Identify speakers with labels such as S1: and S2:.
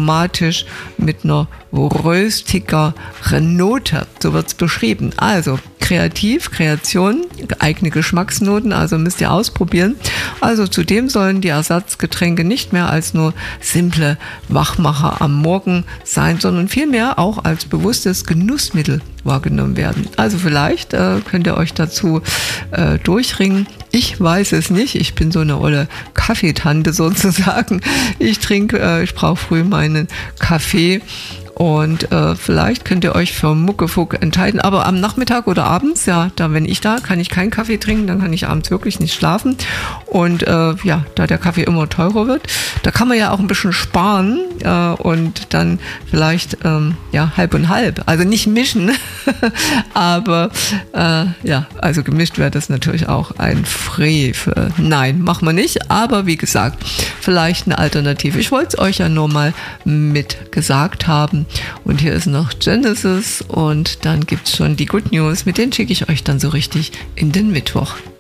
S1: aromatisch mit einer röstiger Note. So wird es beschrieben. Also Kreation, eigene Geschmacksnoten, also müsst ihr ausprobieren. Also zudem sollen die Ersatzgetränke nicht mehr als nur simple Wachmacher am Morgen sein, sondern vielmehr auch als bewusstes Genussmittel wahrgenommen werden. Also vielleicht könnt ihr euch dazu durchringen. Ich weiß es nicht. Ich bin so eine olle Kaffeetante sozusagen. Ich brauche früh meinen Kaffee. Und vielleicht könnt ihr euch für Muckefuck entscheiden. Aber am Nachmittag oder abends, ja, wenn ich da, kann ich keinen Kaffee trinken, dann kann ich abends wirklich nicht schlafen. Und da der Kaffee immer teurer wird, da kann man ja auch ein bisschen sparen und dann vielleicht halb und halb. Also nicht mischen, aber also gemischt wäre das natürlich auch ein Frevel. Nein, machen wir nicht. Aber wie gesagt, vielleicht eine Alternative. Ich wollte es euch ja nur mal mitgesagt haben. Und hier ist noch Genesis und dann gibt es schon die Good News, mit denen schicke ich euch dann so richtig in den Mittwoch.